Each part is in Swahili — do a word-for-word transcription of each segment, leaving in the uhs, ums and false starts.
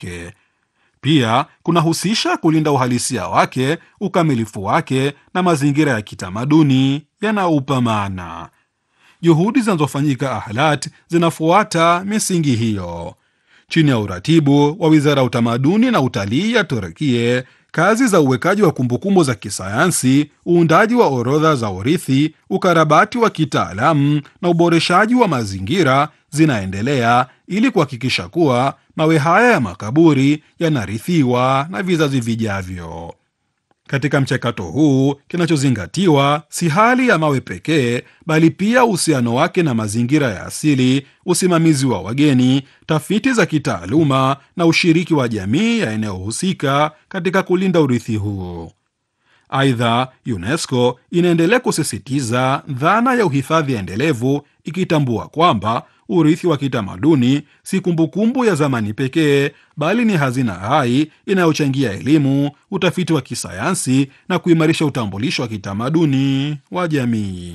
wake. Pia kunahusisha kulinda uhalisia wake, ukamilifu wake na mazingira ya kitamaduni yanaupa maana. Juhudi zinazofanyika Ahlat zinafuata misingi hiyo. Chini ya uratibu wa Wizara ya Utamaduni na Utalii ya Turkie, kazi za uwekaji wa kumbukumbu za kisayansi, uundaji wa orodha za urithi, ukarabati wa kitaalamu na uboreshaji wa mazingira zinaendelea ili kuhakikisha kuwa mawe haya ya makaburi yanarithiwa na vizazi vijavyo. Katika mchakato huu, kinachozingatiwa si hali ya mawe pekee, bali pia uhusiano wake na mazingira ya asili, usimamizi wa wageni, tafiti za kitaaluma na ushiriki wa jamii ya eneo husika katika kulinda urithi huu. Aidha, UNESCO inaendelea kusisitiza dhana ya uhifadhi endelevu, ikitambua kwamba urithi wa kitamaduni si kumbukumbu ya zamani pekee, bali ni hazina hai inayochangia elimu, utafiti wa kisayansi na kuimarisha utambulisho wa kitamaduni wa jamii.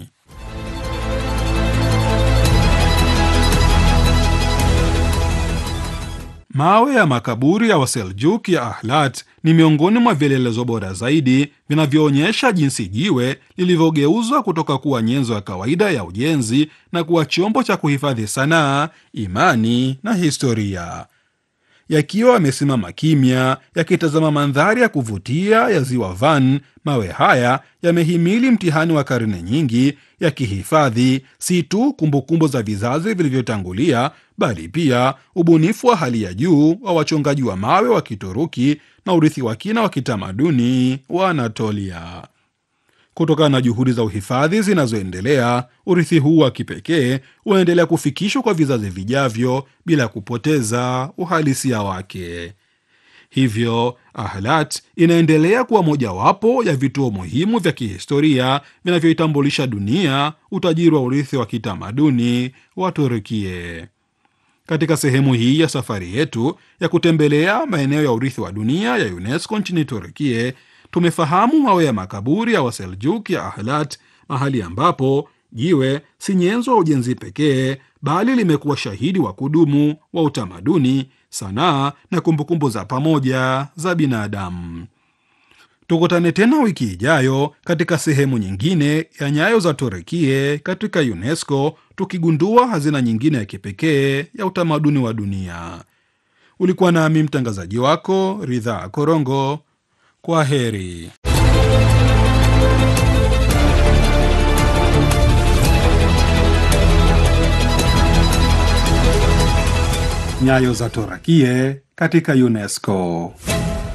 Mawe ya makaburi ya Waseljuk ya Ahlat ni miongoni mwa vielelezo bora zaidi vinavyoonyesha jinsi jiwe lilivyogeuzwa kutoka kuwa nyenzo ya kawaida ya ujenzi na kuwa chombo cha kuhifadhi sanaa, imani na historia. Yakiwa yamesimama kimya, yakitazama mandhari ya kuvutia ya ziwa Van, mawe haya yamehimili mtihani wa karne nyingi, yakihifadhi si tu kumbukumbu za vizazi vilivyotangulia, bali pia ubunifu wa hali ya juu wa wachongaji wa mawe wa Kituruki na urithi wa kina wa kitamaduni wa Anatolia. Kutokana na juhudi za uhifadhi zinazoendelea, urithi huu wa kipekee unaendelea kufikishwa kwa vizazi vijavyo bila kupoteza uhalisia wake. Hivyo, Ahlat inaendelea kuwa mojawapo ya vituo muhimu vya kihistoria vinavyoitambulisha dunia utajiri wa urithi wa kitamaduni wa Turkie. Katika sehemu hii ya safari yetu ya kutembelea maeneo ya urithi wa dunia ya UNESCO nchini Turkie, tumefahamu mawe ya makaburi ya Waseljuk ya Ahlat, mahali ambapo jiwe si nyenzo ya ujenzi pekee, bali limekuwa shahidi wa kudumu wa utamaduni, sanaa na kumbukumbu za pamoja za binadamu. Tukutane tena wiki ijayo katika sehemu nyingine ya Nyayo za Turkie katika UNESCO, tukigundua hazina nyingine ya kipekee ya utamaduni wa dunia. Ulikuwa nami mtangazaji wako Ridhaa Korongo. Kwa heri. Nyayo za Turkie katika UNESCO.